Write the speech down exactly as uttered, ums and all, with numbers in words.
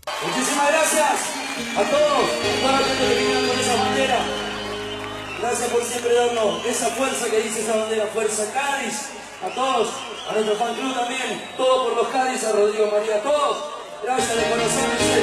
Muchísimas gracias a todos, a toda la gente que vinieron con esa bandera. Gracias por siempre darnos esa fuerza que dice esa bandera, Fuerza Cádiz. A todos, a nuestro fan club también, todo por los Cádiz, a Rodrigo María, a todos. Gracias de corazón.